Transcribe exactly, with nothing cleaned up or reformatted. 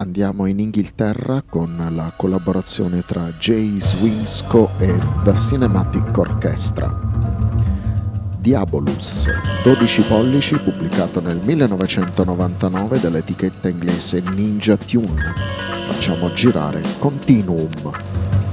Andiamo in Inghilterra con la collaborazione tra Jay Swimsco e The Cinematic Orchestra. Diabolus, dodici pollici, pubblicato nel millenovecentonovantanove dall'etichetta inglese Ninja Tune. Facciamo girare Continuum.